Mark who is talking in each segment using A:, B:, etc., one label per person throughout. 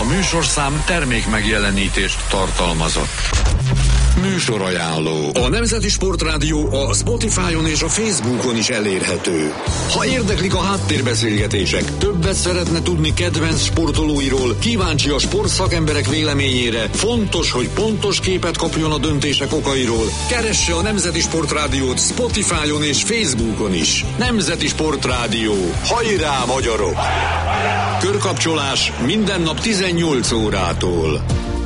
A: műsorszám termék megjelenítést tartalmazott. Műsorajánló. A Nemzeti Sportrádió a Spotify-on és a Facebookon is elérhető. Ha érdeklik a háttérbeszélgetések, többet szeretne tudni kedvenc sportolóiról, kíváncsi a sportszakemberek véleményére, fontos, hogy pontos képet kapjon a döntések okairól, keresse a Nemzeti Sportrádiót Spotify-on és Facebookon is. Nemzeti Sportrádió. Hajrá, magyarok! Körkapcsolás minden nap 18 órától.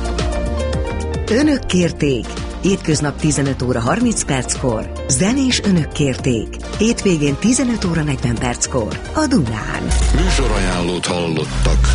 B: Önök kérték. Hétköznap 15 óra 30 perckor. Zenés önök kérték. Hétvégén 15 óra 40 perckor. A Dunán.
A: Műsorajánlót hallottak.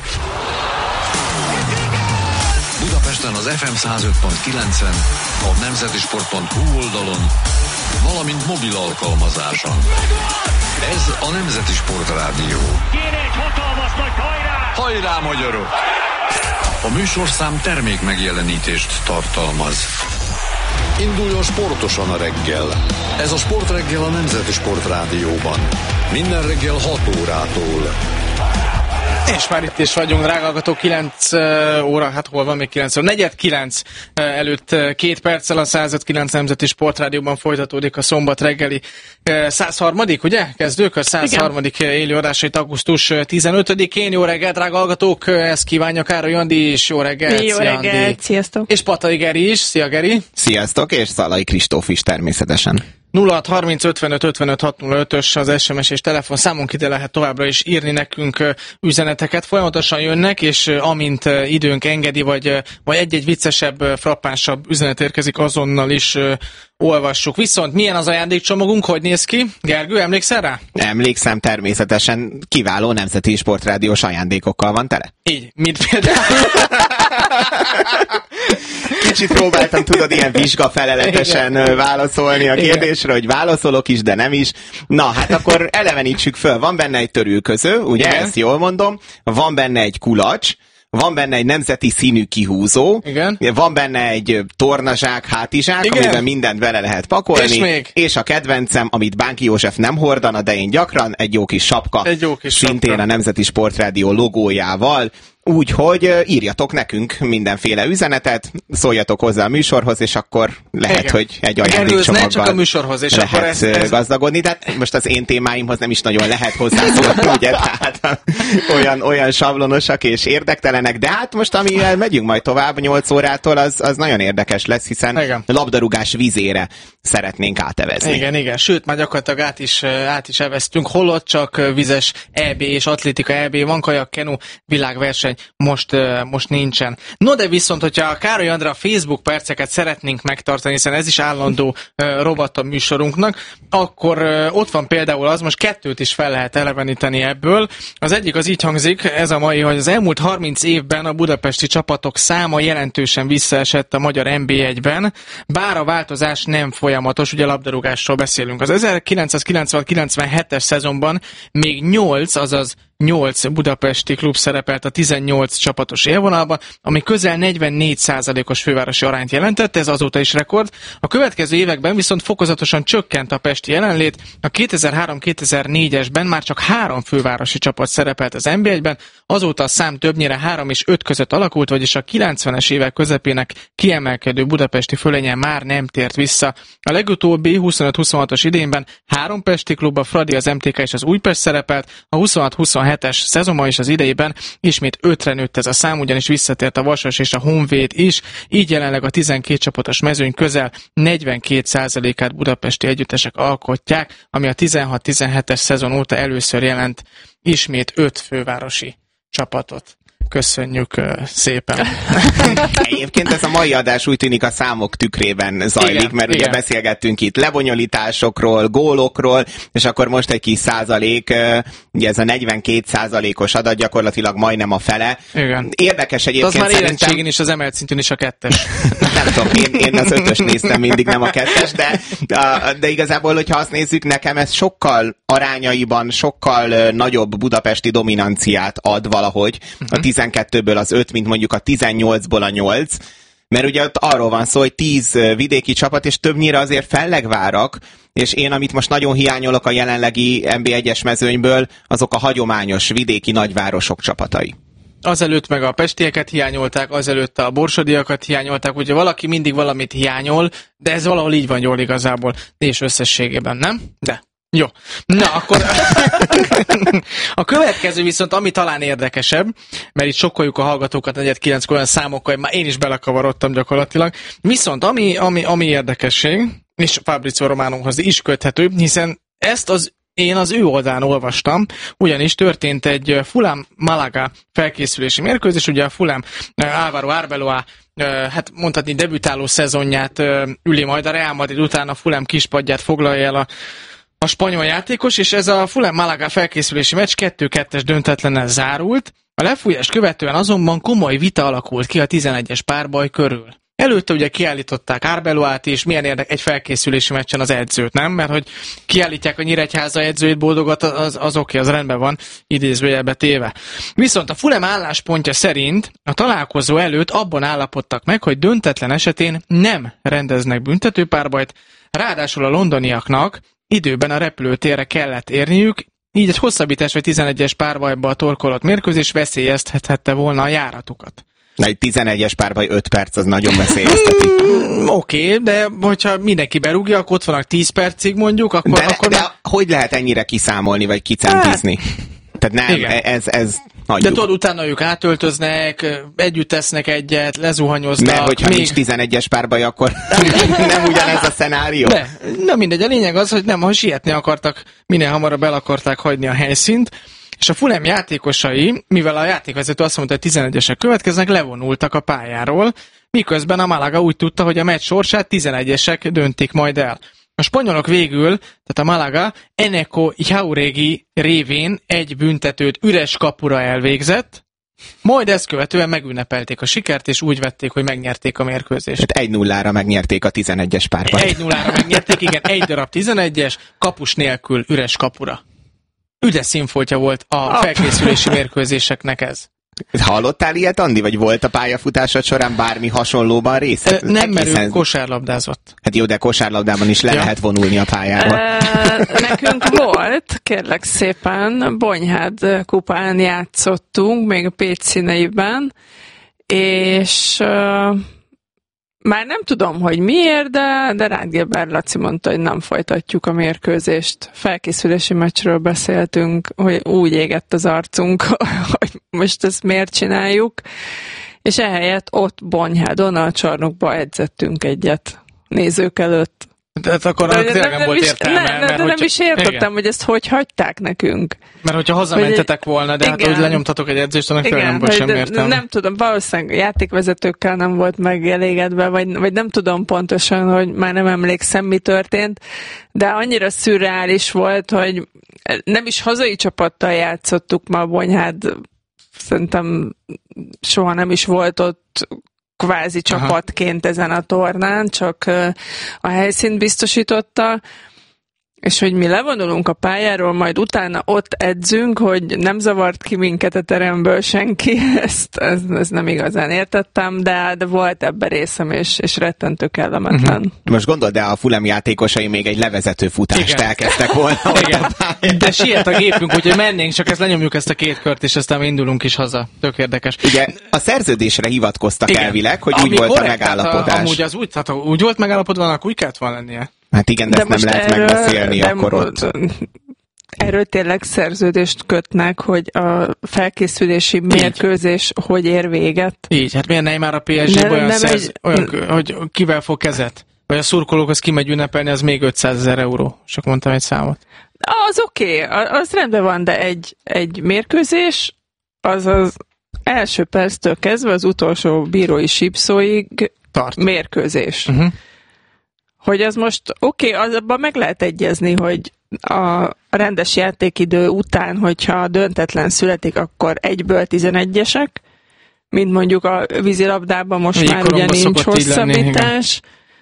A: Budapesten az FM 105.9-en, a nemzetisport.hu oldalon, valamint mobil alkalmazáson. Ez a Nemzeti Sportrádió.
C: Kéne egy hatalmas nagy hajrá!
A: Hajrá, magyarok! A műsorszám termék megjelenítést tartalmaz. Induljon sportosan a reggel. Ez a Sportreggel a Nemzeti Sportrádióban. Minden reggel 6 órától.
D: És már itt is vagyunk, drága hallgatók, 9 óra, hát hol van még 9 óra? 8:45 előtt 2 perccel a 105.9 Nemzeti Sportrádióban folytatódik a szombat reggeli 103. ugye? Kezdők a 103. élő adásait augusztus 15-én. Jó reggelt, drága hallgatók, ezt kívánja Károly Andi, és jó reggelt,
E: jó reggelt, sziasztok!
D: És Patai Geri is, szia Geri!
F: Sziasztok, és Szalai Kristóf is természetesen.
D: 0630 55 55 605-ös az SMS és telefonszámunk, ide lehet továbbra is írni nekünk üzeneteket. Folyamatosan jönnek, és amint időnk engedi, vagy egy-egy viccesebb, frappánsabb üzenet érkezik, azonnal is olvassuk. Viszont milyen az ajándékcsomagunk, hogy néz ki? Gergő, emlékszel rá?
F: Emlékszem, természetesen kiváló Nemzeti Sportrádiós ajándékokkal van tele.
D: Így, mint például...
F: Kicsit próbáltam, tudod, ilyen vizsgafelületesen válaszolni a kérdésre, hogy válaszolok is, de nem is. Na, hát akkor elevenítsük föl. Van benne egy törülköző, ugye, ezt jól mondom. Van benne egy kulacs. Van benne egy nemzeti színű kihúzó.
D: Igen.
F: Van benne egy tornazsák, hátizsák, amiben mindent bele lehet pakolni. És a kedvencem, amit Bánki József nem hordana, de én gyakran, egy jó kis sapka. Szintén sapka. A Nemzeti Sportrádió logójával. Úgyhogy írjatok nekünk mindenféle üzenetet, szóljatok hozzá a műsorhoz, és akkor lehet, hogy egy ajándékcsomaggal
D: csak a műsorhoz, és
F: lehet
D: akkor ez
F: gazdagodni. De most az én témáimhoz nem is nagyon lehet hozzászólni, ugye? Tehát olyan sablonosak és érdektelenek. De hát most, amivel megyünk majd tovább 8 órától, az nagyon érdekes lesz, hiszen labdarúgás vízére szeretnénk átevezni.
D: Igen. Sőt, már gyakorlatilag át is eveztünk. Holott csak vizes EB és atlétika EB van, kajak, kenu, világverseny most nincsen. No, de viszont, hogyha a Károly Andra Facebook perceket szeretnénk megtartani, hiszen ez is állandó rovat a műsorunknak, akkor ott van például az, most 2 is fel lehet eleveníteni ebből. Az egyik az így hangzik, ez a mai, hogy az elmúlt 30 évben a budapesti csapatok száma jelentősen visszaesett a magyar NB1-ben, bár a változás nem folyamatos, ugye labdarúgásról beszélünk. Az 1990-97-es szezonban még 8 budapesti klub szerepelt a 18 csapatos élvonalban, ami közel 44%-os fővárosi arányt jelentett, ez azóta is rekord. A következő években viszont fokozatosan csökkent a pesti jelenlét, a 2003-2004-esben már csak 3 fővárosi csapat szerepelt az NB1-ben, azóta a szám többnyire 3 és 5 között alakult, vagyis a 90-es évek közepének kiemelkedő budapesti fölénye már nem tért vissza. A legutóbbi 25-26-os idényben 3 pesti klub, a Fradi, az MTK és az Újpest szerepelt, a 26-27-es szezonban is az idejében ismét 5-re nőtt ez a szám, ugyanis visszatért a Vasas és a Honvéd is, így jelenleg a 12 csapatos mezőny közel 42%-át budapesti együttesek alkotják, ami a 16-17-es szezon óta először jelent ismét 5 fővárosi csapatot. Köszönjük szépen.
F: Egyébként ez a mai adás úgy tűnik a számok tükrében zajlik, mert ugye beszélgettünk itt lebonyolításokról, gólokról, és akkor most egy kis százalék, ugye ez a 42%-os adat gyakorlatilag majdnem a fele.
D: Igen.
F: Érdekes egyébként.
D: De az már érettségén is, az emelt szintűn is a 2-es.
F: Nem tudom, én az 5-ös néztem mindig, nem a 2-es, de igazából, hogyha azt nézzük, nekem ez sokkal arányaiban, sokkal nagyobb budapesti dominanciát ad valahogy. A 12-ből az 5, mint mondjuk a 18-ból a 8, mert ugye ott arról van szó, hogy 10 vidéki csapat, és többnyire azért Fellegvárak, és én, amit most nagyon hiányolok a jelenlegi NB1-es mezőnyből, azok a hagyományos vidéki nagyvárosok csapatai.
D: azelőtt meg a pestieket hiányolták, azelőtt a borsodiakat hiányolták, úgyhogy valaki mindig valamit hiányol, de ez valahol így van jól igazából, és összességében, nem? De. Jó. Na, akkor a következő viszont, ami talán érdekesebb, mert itt sokkoljuk a hallgatókat 4-9 olyan számokkal, már én is belekavarodtam gyakorlatilag, viszont ami érdekesség, és Fabrizio Romanohoz is köthető, hiszen ezt én az ő oldalán olvastam, ugyanis történt egy Fulham-Malaga felkészülési mérkőzés, ugye a Fulham Álvaro Arbeloa, hát mondhatni debütáló szezonját üli majd, a Real Madrid után a Fulham kispadját foglalja el a spanyol játékos, és ez a Fulham-Malaga felkészülési meccs 2-2-es döntetlennel zárult, a lefújást követően azonban komoly vita alakult ki a 11-es párbaj körül. Előtte ugye kiállították Arbeloát is, milyen érdek egy felkészülési meccsen az edzőt, nem? Mert hogy kiállítják a Nyíregyháza edzőjét boldogat, az oké, az rendben van, idézőjelbe téve. Viszont a Fulham álláspontja szerint a találkozó előtt abban állapodtak meg, hogy döntetlen esetén nem rendeznek büntetőpárbajt, ráadásul a londoniaknak időben a repülőtérre kellett érniük, így egy hosszabbítás vagy 11-es párbajba a torkolott mérkőzés veszélyeztethette volna a járatukat.
F: Na, egy 11-es párbaj 5 perc, az nagyon veszélyezteti.
D: Oké, de hogyha mindenki berúgja, akkor ott vannak 10 percig mondjuk, akkor...
F: De hogy lehet ennyire kiszámolni, vagy kicentizni? Tehát nem, ez hagyjuk.
D: De tudod, utána ők átöltöznek, együtt tesznek egyet, lezuhanyoznak.
F: Mert hogyha nincs 11-es párbaj, akkor nem ugyanez a szenárió.
D: De mindegy, a lényeg az, hogy nem, ha sietni akartak, minél hamarabb el akarták hagyni a helyszínt, és a Fulham játékosai, mivel a játékvezető azt mondta, hogy 11-esek következnek, levonultak a pályáról, miközben a Malaga úgy tudta, hogy a meccs sorsát 11-esek döntik majd el. A spanyolok végül, tehát a Malaga, Eneko Jauregi révén egy büntetőt üres kapura elvégzett, majd ezt követően megünnepelték a sikert, és úgy vették, hogy megnyerték a mérkőzést.
F: Tehát 1-0-ra megnyerték a 11-es párbajt.
D: 1-0-ra megnyerték, igen, egy darab 11-es, kapus nélkül üres kapura. Üdes színfoltja volt a felkészülési mérkőzéseknek ez.
F: Hallottál ilyet, Andi? Vagy volt a pályafutásod során bármi hasonlóban része?
D: Nem, mert ő kosárlabdázott.
F: Hát jó, de kosárlabdában is lehet vonulni a pályáról.
E: Nekünk volt, kérlek szépen, Bonyhád kupán játszottunk, még a Pécs színeiben, és már nem tudom, hogy miért, de Rádgéber Laci mondta, hogy nem folytatjuk a mérkőzést. Felkészülési meccsről beszéltünk, hogy úgy égett az arcunk, hogy most ezt miért csináljuk, és ehelyett ott Bonyhádon a csarnokba edzettünk egyet nézők előtt.
D: Tehát akkor tényleg nem volt értelme.
E: De nem is értettem, hogy ezt hogy hagyták nekünk.
D: Mert hogyha hazamentetek volna, de hát hogy lenyomtatok egy edzést, annak tényleg nem volt semmi értelme.
E: Nem tudom, valószínűleg játékvezetőkkel nem volt megelégedve, vagy nem tudom pontosan, hogy már nem emlékszem, mi történt, de annyira szürreális volt, hogy nem is hazai csapattal játszottuk ma, Bonyhád szerintem soha nem is volt ott kvázi csapatként ezen a tornán, csak a helyszínt biztosította, és hogy mi levonulunk a pályáról, majd utána ott edzünk, hogy nem zavart ki minket a teremből senki, ezt nem igazán értettem, de volt ebben részem, és rettentő kellemetlen.
F: Most gondold, de a Fulham játékosai még egy levezető futást elkezdtek volna.
D: De siet a gépünk, úgyhogy mennénk, csak ezt lenyomjuk ezt a 2 kört, és aztán indulunk is haza. Tök érdekes.
F: Ugye a szerződésre hivatkoztak elvileg, hogy úgy volt a megállapodás.
D: Amúgy az úgy volt megállapodva, annak úgy kellett volna lennie.
F: Hát igen, de ezt nem lehet megbeszélni akkor ott.
E: Erről tényleg szerződést kötnek, hogy a felkészülési mérkőzés hogy ér véget.
D: Így, hát miért Neymar a PSG olyan, hogy kivel fog kezet? Vagy a szurkolókhoz kimegy ünnepelni, az még 500 000 euró. Csak mondtam egy számot.
E: Az oké, az rendben van, de egy mérkőzés, az első perctől kezdve az utolsó bírói sípszóig tart. Mérkőzés. Hogy az most az abban meg lehet egyezni, hogy a rendes játékidő után, hogyha döntetlen születik, akkor egyből 11-esek, mint mondjuk a vízilabdában most már ugye nincs hosszabbítás,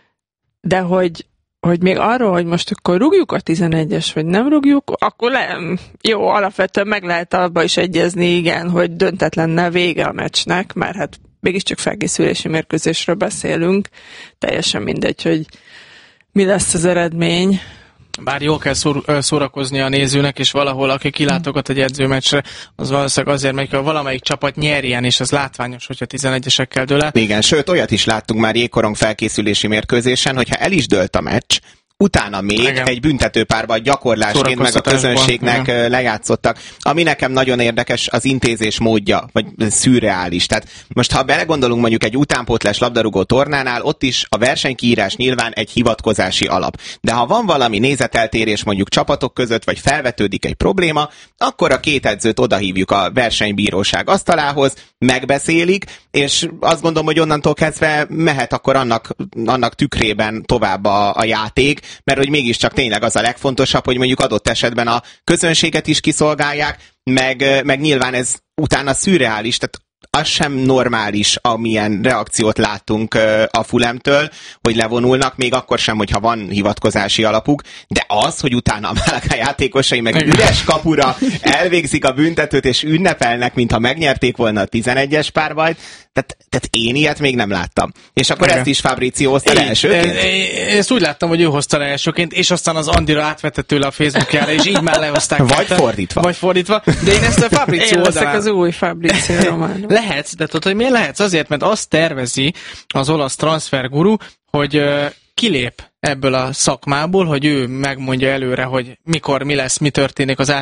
E: de hogy még arról, hogy most akkor rúgjuk a 11-es, vagy nem rúgjuk, akkor jó, alapvetően meg lehet abba is egyezni, igen, hogy döntetlennel vége a meccsnek, mert hát mégiscsak felkészülési mérkőzésről beszélünk, teljesen mindegy, hogy mi lesz az eredmény.
D: Bár jól kell szórakozni a nézőnek, és valahol, aki kilátogat egy edzőmeccsre, az valószínűleg azért megy, hogy valamelyik csapat nyerjen, és az látványos, hogyha 11-esekkel dől el.
F: Igen, sőt, olyat is láttunk már jégkorong felkészülési mérkőzésen, hogyha el is dőlt a meccs, utána még egy büntetőpárban gyakorlásként meg a közönségnek lejátszottak. Ami nekem nagyon érdekes, az intézés módja, vagy szürreális. Tehát most, ha belegondolunk mondjuk egy utánpótlás labdarúgó tornánál, ott is a versenykiírás nyilván egy hivatkozási alap. De ha van valami nézeteltérés mondjuk csapatok között, vagy felvetődik egy probléma, akkor a két edzőt odahívjuk a versenybíróság asztalához, megbeszélik, és azt gondolom, hogy onnantól kezdve mehet akkor annak tükrében tovább a játék, mert hogy mégiscsak tényleg az a legfontosabb, hogy mondjuk adott esetben a közönséget is kiszolgálják, meg nyilván ez utána szürreális, tehát az sem normális, amilyen reakciót láttunk a Fulhamtől, hogy levonulnak, még akkor sem, hogyha van hivatkozási alapuk, de az, hogy utána a Málaga játékosai meg üres kapura elvégzik a büntetőt, és ünnepelnek, mintha megnyerték volna a 11-es párbajt, tehát én ilyet még nem láttam. És akkor ezt is Fabrizio hozta le elsőként?
D: Ezt úgy láttam, hogy ő hozta le elsőként, és aztán az Andira átvette tőle a Facebookjára, és így már lehozták.
F: Vagy fordítva.
D: De én ezt a Fabrizio oldalán...
E: az új Fabrizio Romano.
D: Lehetsz, de tudod, hogy miért lehetsz? Azért, mert azt tervezi az olasz transferguru, hogy kilép ebből a szakmából, hogy ő megmondja előre, hogy mikor, mi lesz, mi történik az